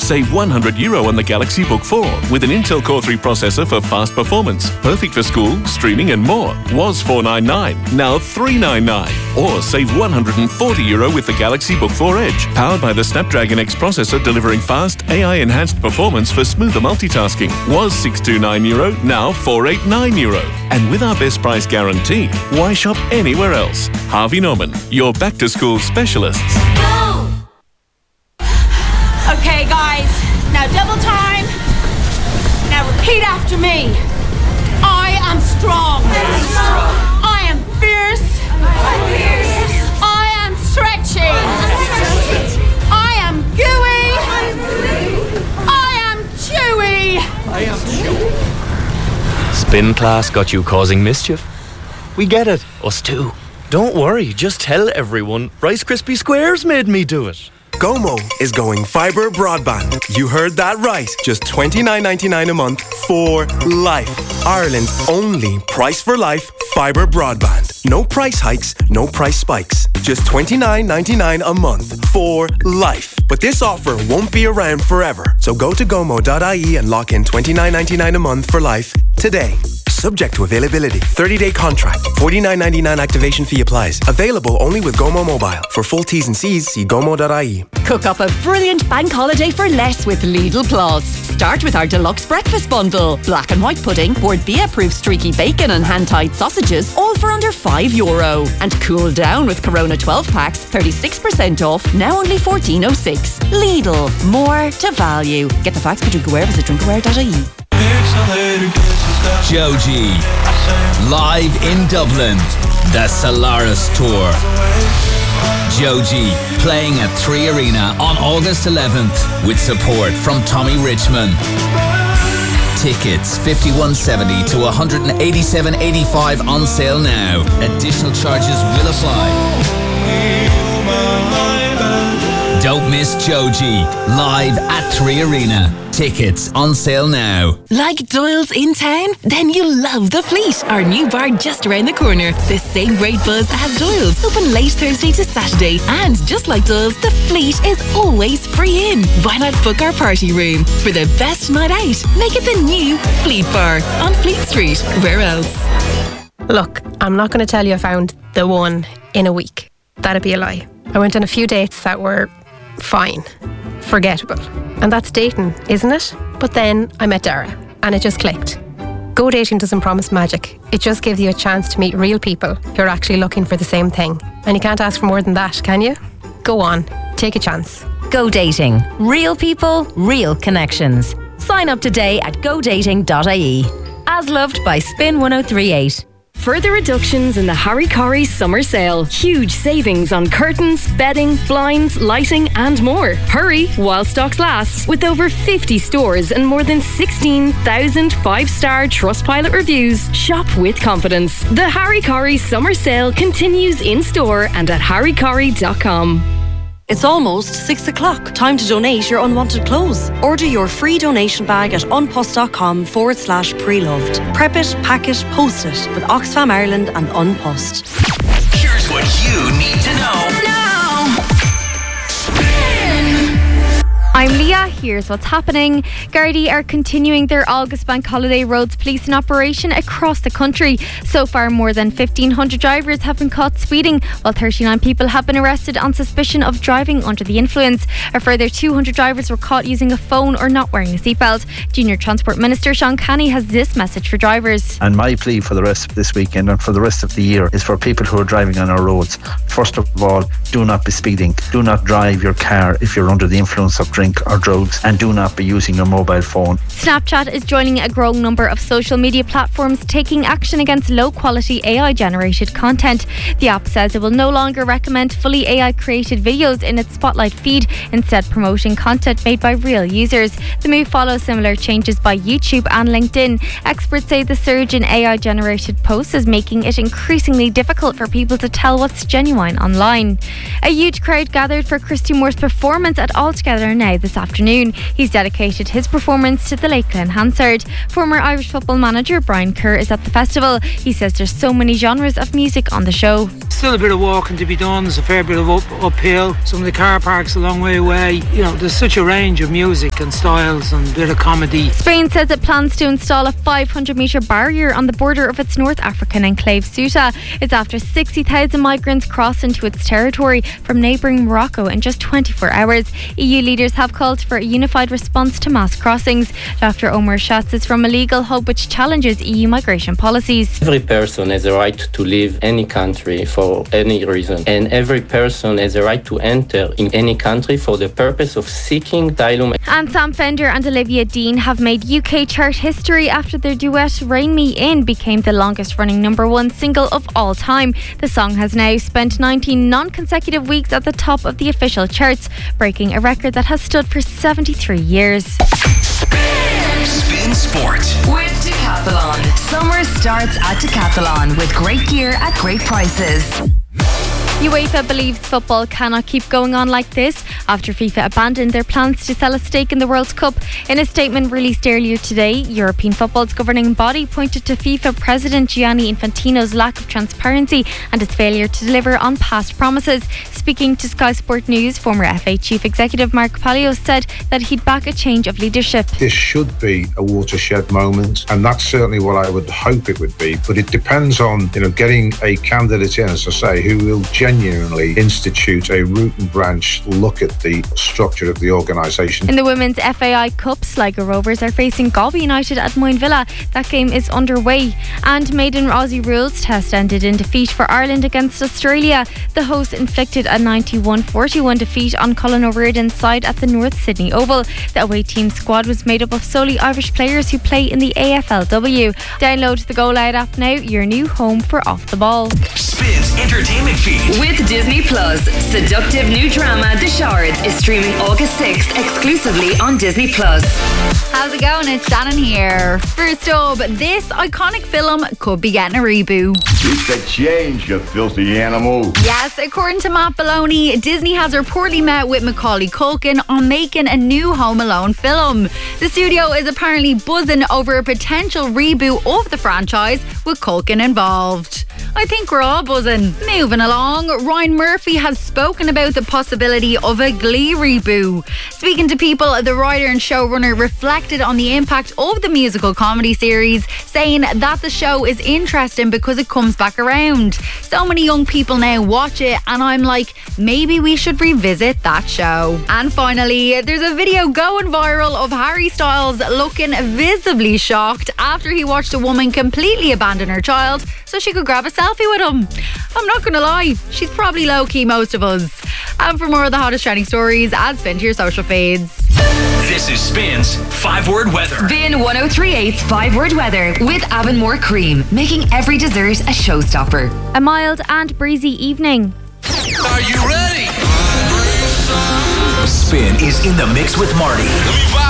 Save €100 on the Galaxy Book 4 with an Intel Core 3 processor for fast performance. Perfect for school, streaming and more. Was $499, now $399. Or save €140 with the Galaxy Book 4 Edge, powered by the Snapdragon X processor, delivering fast, AI-enhanced performance for smoother multitasking. Was €629, now €489. And with our best price guarantee, why shop anywhere else? Harvey Norman, your back-to-school specialists. Go! Okay, guys, now double time. Now repeat after me. I am strong. I am fierce. I am stretchy. I am gooey. I am chewy. Spin class got you causing mischief? We get it, us too. Don't worry, just tell everyone Rice Krispie Squares made me do it. Gomo is going fibre broadband. You heard that right. Just $29.99 a month for life. Ireland's only price for life fibre broadband. No price hikes, no price spikes. Just $29.99 a month for life. But this offer won't be around forever. So go to gomo.ie and lock in $29.99 a month for life today. Subject to availability. 30-day contract. $49.99 activation fee applies. Available only with Gomo Mobile. For full T's and C's, see gomo.ie. Cook up a brilliant bank holiday for less with Lidl Plus. Start with our deluxe breakfast bundle. Black and white pudding, Bord Bia-proof streaky bacon and hand-tied sausages, all for under €5. And cool down with Corona 12 packs, 36% off, now only $14.06. Lidl, more to value. Get the facts for Drinkaware, visit drinkaware.ie. Joji, live in Dublin, the Solaris Tour. Joji playing at 3 Arena on August 11th with support from Tommy Richmond. Tickets $51.70 to $187.85 on sale now. Additional charges will apply. Don't miss Joji live at 3 Arena. Tickets on sale now. Like Doyle's in town? Then you'll love The Fleet, our new bar just around the corner. The same great buzz as Doyle's, open late Thursday to Saturday. And just like Doyle's, The Fleet is always free in. Why not book our party room? For the best night out, make it the new Fleet Bar on Fleet Street. Where else? Look, I'm not going to tell you I found the one in a week. That'd be a lie. I went on a few dates that were fine, forgettable. And that's dating, isn't it? But then I met Dara and it just clicked. Go Dating doesn't promise magic. It just gives you a chance to meet real people who are actually looking for the same thing. And you can't ask for more than that, can you? Go on, take a chance. Go Dating. Real people, real connections. Sign up today at godating.ie. As loved by Spin 1038. Further reductions in the Harry Corrie summer sale. Huge savings on curtains, bedding, blinds, lighting and more. Hurry while stocks last. With over 50 stores and more than 16,000 5-star Trustpilot reviews, shop with confidence. The Harry Corrie summer sale continues in store and at harrycorrie.com. It's almost 6 o'clock. Time to donate your unwanted clothes. Order your free donation bag at unpost.com/preloved. Prep it, pack it, post it with Oxfam Ireland and Unpost. Here's what you need to know. I'm Leah, here's what's happening. Gardaí are continuing their August Bank Holiday roads policing operation across the country. So far, more than 1,500 drivers have been caught speeding, while 39 people have been arrested on suspicion of driving under the influence. A further 200 drivers were caught using a phone or not wearing a seatbelt. Junior Transport Minister Sean Canny has this message for drivers. And my plea for the rest of this weekend and for the rest of the year is for people who are driving on our roads. First of all, do not be speeding. Do not drive your car if you're under the influence of drink or drugs, and do not be using your mobile phone. Snapchat is joining a growing number of social media platforms taking action against low-quality AI-generated content. The app says it will no longer recommend fully AI-created videos in its Spotlight feed, instead promoting content made by real users. The move follows similar changes by YouTube and LinkedIn. Experts say the surge in AI-generated posts is making it increasingly difficult for people to tell what's genuine online. A huge crowd gathered for Christy Moore's performance at All Together Now now this afternoon. He's dedicated his performance to the Lake Glen Hansard. Former Irish football manager Brian Kerr is at the festival. He says there's so many genres of music on the show. Still a bit of walking to be done. There's a fair bit of uphill. Some of the car parks a long way away. You know, there's such a range of music and styles and a bit of comedy. Spain says it plans to install a 500-metre barrier on the border of its North African enclave Ceuta. It's after 60,000 migrants crossed into its territory from neighbouring Morocco in just 24 hours. EU leaders have called for a unified response to mass crossings. Dr. Omar Schatz is from a legal hub which challenges EU migration policies. Every person has a right to leave any country for any reason, and every person has a right to enter in any country for the purpose of seeking asylum. And Sam Fender and Olivia Dean have made UK chart history after their duet Rein Me In became the longest running #1 single of all time. The song has now spent 19 non-consecutive weeks at the top of the official charts, breaking a record that has stood for 73 years. Spin Sport with Decathlon. Summer starts at Decathlon with great gear at great prices. UEFA believes football cannot keep going on like this after FIFA abandoned their plans to sell a stake in the World Cup. In a statement released earlier today, European football's governing body pointed to FIFA President Gianni Infantino's lack of transparency and his failure to deliver on past promises. Speaking to Sky Sport News, former FA Chief Executive Mark Palios said that he'd back a change of leadership. This should be a watershed moment, and that's certainly what I would hope it would be. But it depends on, getting a candidate in, as I say, who will genuinely institute a root and branch look at the structure of the organisation. In the Women's FAI Cup, Sligo Rovers are facing Galway United at Moyne Villa. That game is underway. And maiden Aussie rules test ended in defeat for Ireland against Australia. The hosts inflicted a 91-41 defeat on Colin O'Riordan's side at the North Sydney Oval. The away team squad was made up of solely Irish players who play in the AFLW. Download the Go Loud app now, your new home for Off the Ball. Spins entertainment feed. With Disney Plus, seductive new drama The Shards is streaming August 6th exclusively on Disney Plus. How's it going? It's Shannon here. First up, this iconic film could be getting a reboot. It's the change, you filthy animal. Yes, according to Matt Belloni, Disney has reportedly met with Macaulay Culkin on making a new Home Alone film. The studio is apparently buzzing over a potential reboot of the franchise with Culkin involved. I think we're all buzzing. Moving along, Ryan Murphy has spoken about the possibility of a Glee reboot. Speaking to People, the writer and showrunner reflected on the impact of the musical comedy series, saying that the show is interesting because it comes back around. So many young people now watch it, and I'm like, maybe we should revisit that show. And finally, there's a video going viral of Harry Styles looking visibly shocked after he watched a woman completely abandon her child so she could grab a selfie with him. I'm not gonna lie, she's probably low-key most of us. And for more of the hottest trending stories, add Spin to your social feeds. This is Spin's 5-word weather. Spin 103.8's 5-word weather with Avonmore Cream, making every dessert a showstopper. A mild and breezy evening. Are you ready? Spin is in the mix with Marty.